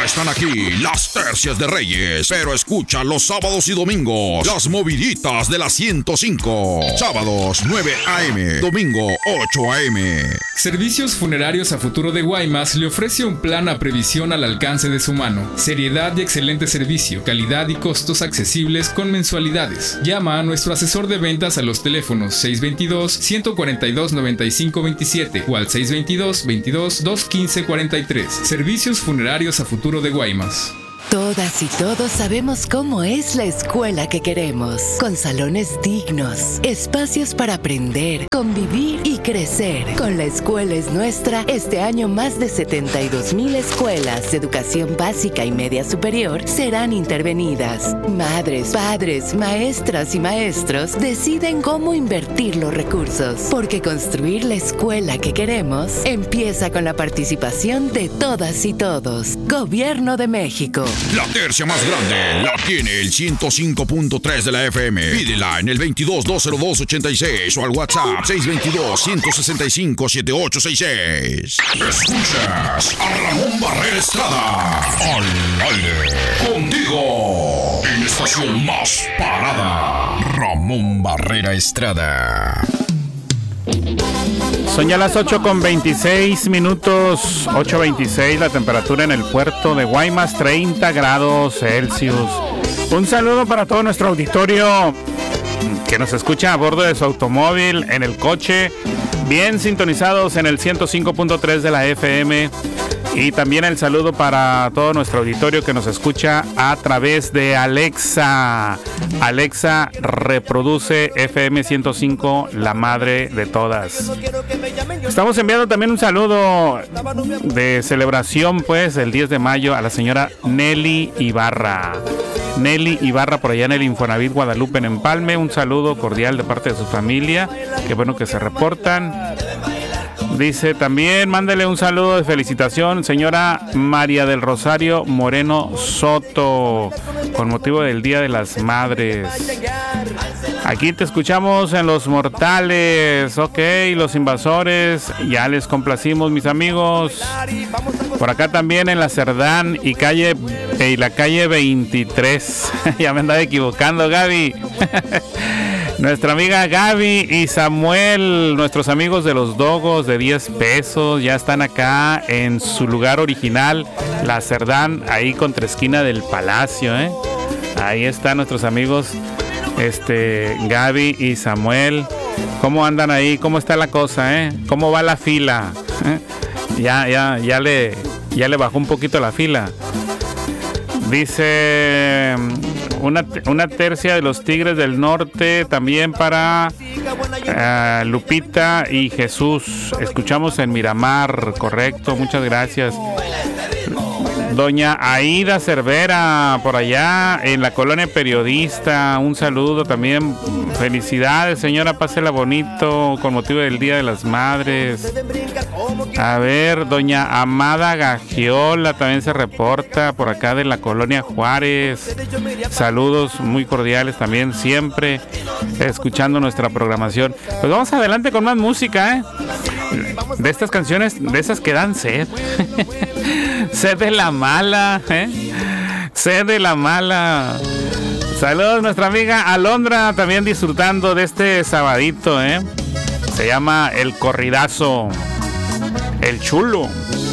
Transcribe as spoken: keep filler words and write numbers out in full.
están aquí las tercias de Reyes, pero escucha los sábados y domingos las moviditas de la ciento cinco. Sábados nueve a eme, domingo ocho a eme. Servicios Funerarios a Futuro de Guaymas le ofrece un plan a previsión al alcance de su mano. Seriedad y excelente servicio, calidad y costos accesibles con mensualidades. Llama a nuestro asesor de ventas a los teléfonos seis dos dos, uno cuatro dos, nueve cinco dos siete o al seis dos dos, veintidós, dos quince cuarenta y tres. Servicios Funerarios a Futuro de Guaymas. Todas y todos sabemos cómo es la escuela que queremos, con salones dignos, espacios para aprender, convivir y crecer. Con La Escuela es Nuestra, este año más de setenta y dos mil escuelas de educación básica y media superior serán intervenidas. Madres, padres, maestras y maestros deciden cómo invertir los recursos, porque construir la escuela que queremos empieza con la participación de todas y todos. Gobierno de México. La tercia más grande la tiene el ciento cinco punto tres de la efe eme. Pídela en el veintidós, doscientos dos, ochenta y seis o al WhatsApp seis dos dos, ciento sesenta y cinco, setenta y ocho sesenta y seis. Escuchas a Ramón Barrera Estrada al aire contigo en estación más parada. Ramón Barrera Estrada. Son ya las ocho con veintiséis minutos, ocho veintiséis, la temperatura en el puerto de Guaymas, treinta grados Celsius. Un saludo para todo nuestro auditorio que nos escucha a bordo de su automóvil, en el coche, bien sintonizados en el ciento cinco punto tres de la efe eme. Y también el saludo para todo nuestro auditorio que nos escucha a través de Alexa. Alexa reproduce efe eme ciento cinco, la madre de todas. Estamos enviando también un saludo de celebración, pues, el diez de mayo a la señora Nelly Ibarra. Nelly Ibarra por allá en el Infonavit Guadalupe en Empalme. Un saludo cordial de parte de su familia. Qué bueno que se reportan. Dice también, mándele un saludo de felicitación, señora María del Rosario Moreno Soto, con motivo del Día de las Madres. Aquí te escuchamos en Los Mortales, ok, Los Invasores, ya les complacimos, mis amigos. Por acá también en la Cerdán y calle y la calle veintitrés. Ya me andaba equivocando, Gaby. Nuestra amiga Gaby y Samuel, nuestros amigos de los Dogos de diez pesos, ya están acá en su lugar original, la Cerdán, ahí contra esquina del Palacio, ¿eh? Ahí están nuestros amigos, este, Gaby y Samuel. ¿Cómo andan ahí? ¿Cómo está la cosa, eh? ¿Cómo va la fila? ¿Eh? Ya, ya, ya le, ya le bajó un poquito la fila. Dice una, una tercia de los Tigres del Norte también para uh, Lupita y Jesús. Escuchamos en Miramar, correcto, muchas gracias. Doña Aida Cervera, por allá en la colonia Periodista, un saludo también. Felicidades, señora, pásela bonito con motivo del Día de las Madres. A ver, doña Amada Gagiola también se reporta por acá de la colonia Juárez. Saludos muy cordiales también, siempre escuchando nuestra programación. Pues vamos adelante con más música, ¿eh? De estas canciones, de esas que dan sed. Sed de la mala, ¿eh? Sed de la mala. Saludos, nuestra amiga Alondra, también disfrutando de este sabadito, ¿eh? Se llama El Corridazo, El Chulo.